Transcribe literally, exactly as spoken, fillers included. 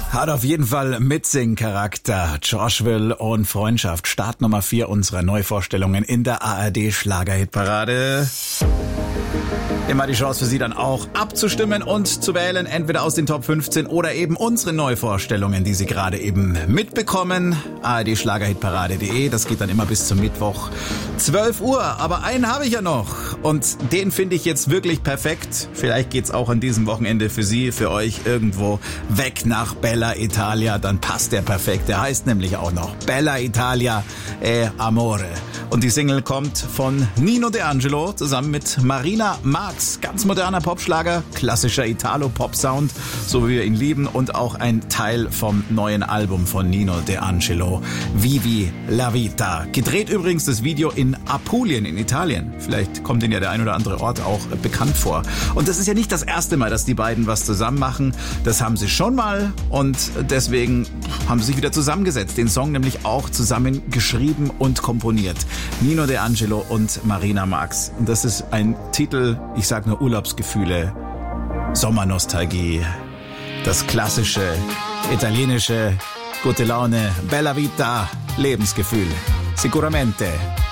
Hat auf jeden Fall Mitsing-Charakter. Joshville und Freundschaft. Start Nummer vier unserer Neuvorstellungen in der A R D Schlagerhitparade. Immer die Chance für Sie dann auch abzustimmen und zu wählen, entweder aus den Top fünfzehn oder eben unsere Neuvorstellungen, die Sie gerade eben mitbekommen. A R D Schlagerhitparade punkt de, das geht dann immer bis zum Mittwoch zwölf Uhr. Aber einen habe ich ja noch und den finde ich jetzt wirklich perfekt. Vielleicht geht's auch an diesem Wochenende für Sie, für euch irgendwo weg nach Bella Italia. Dann passt der perfekt. Der heißt nämlich auch noch Bella Italia e Amore. Und die Single kommt von Nino D'Angelo zusammen mit Marina Marx. Ganz moderner Popschlager, klassischer Italo-Pop-Sound, so wie wir ihn lieben. Und auch ein Teil vom neuen Album von Nino D'Angelo, Vivi la Vita. Gedreht übrigens das Video in Apulien in Italien. Vielleicht kommt Ihnen ja der ein oder andere Ort auch bekannt vor. Und das ist ja nicht das erste Mal, dass die beiden was zusammen machen. Das haben sie schon mal und deswegen haben sie sich wieder zusammengesetzt. Den Song nämlich auch zusammen geschrieben und komponiert. Nino D'Angelo und Marina Marx. Und das ist ein Titel, ich sag nur Urlaubsgefühle, Sommernostalgie, das klassische, italienische, gute Laune, Bella Vita, Lebensgefühl. Sicuramente.